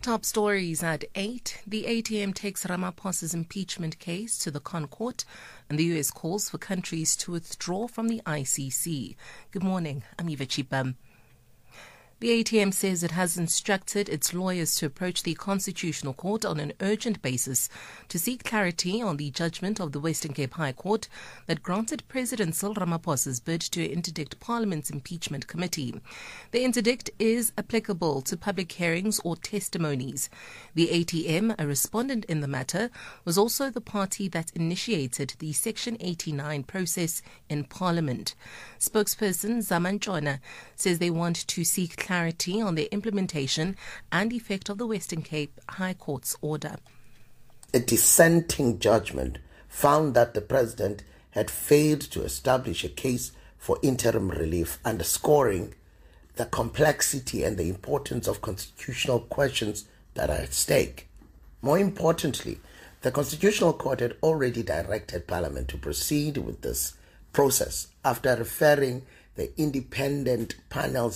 Top stories at 8. The ATM takes Ramaphosa's impeachment case to the Con Court, and the US calls for countries to withdraw from the ICC. Good morning, I'm Eva Chipam. The ATM says it has instructed its lawyers to approach the Constitutional Court on an urgent basis to seek clarity on the judgment of the Western Cape High Court that granted President Cyril Ramaphosa's bid to interdict Parliament's impeachment committee. The interdict is applicable to public hearings or testimonies. The ATM, a respondent in the matter, was also the party that initiated the Section 89 process in Parliament. Spokesperson Zaman Chona says they want to seek clarity on the implementation and effect of the Western Cape High Court's order. A dissenting judgment found that the President had failed to establish a case for interim relief, underscoring the complexity and the importance of constitutional questions that are at stake. More importantly, the Constitutional Court had already directed Parliament to proceed with this process after referring the independent panel's